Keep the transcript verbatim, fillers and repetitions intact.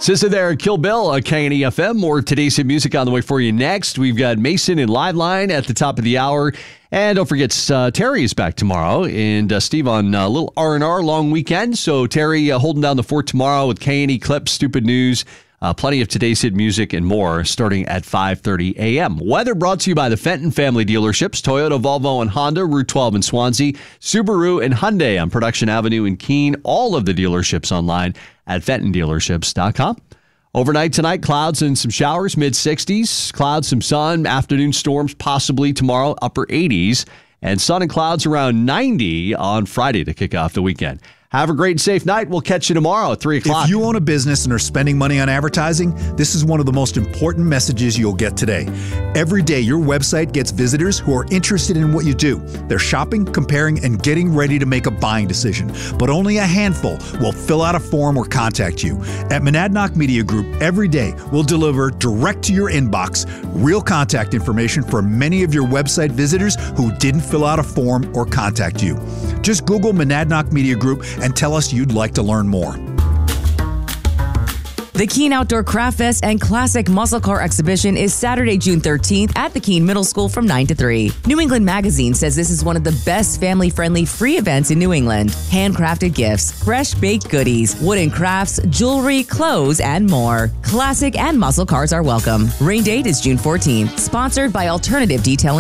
S Z A there, Kill Bill, a K N E F M. More today's hit music on the way for you next. We've got Mason and Live Line at the top of the hour. And don't forget, uh, Terry is back tomorrow. And uh, Steve on a uh, little R and R long weekend. So Terry uh, holding down the fort tomorrow with K N E Clips, Stupid News, uh, plenty of today's hit music and more starting at five thirty a.m. Weather brought to you by the Fenton Family Dealerships, Toyota, Volvo, and Honda, Route twelve in Swansea, Subaru, and Hyundai on Production Avenue in Keene. All of the dealerships online at fenton dealerships dot com. Overnight tonight, clouds and some showers, mid sixties. Clouds, some sun, afternoon storms possibly tomorrow, upper eighties. And sun and clouds around ninety on Friday to kick off the weekend. Have a great and safe night. We'll catch you tomorrow at three o'clock. If you own a business and are spending money on advertising, this is one of the most important messages you'll get today. Every day, your website gets visitors who are interested in what you do. They're shopping, comparing, and getting ready to make a buying decision. But only a handful will fill out a form or contact you. At Monadnock Media Group, every day, we'll deliver direct to your inbox real contact information for many of your website visitors who didn't fill out a form or contact you. Just Google Monadnock Media Group and tell us you'd like to learn more. The Keene Outdoor Craft Fest and Classic Muscle Car Exhibition is Saturday, June thirteenth at the Keene Middle School from nine to three. New England Magazine says this is one of the best family-friendly free events in New England. Handcrafted gifts, fresh baked goodies, wooden crafts, jewelry, clothes, and more. Classic and muscle cars are welcome. Rain date is June fourteenth. Sponsored by Alternative Detailing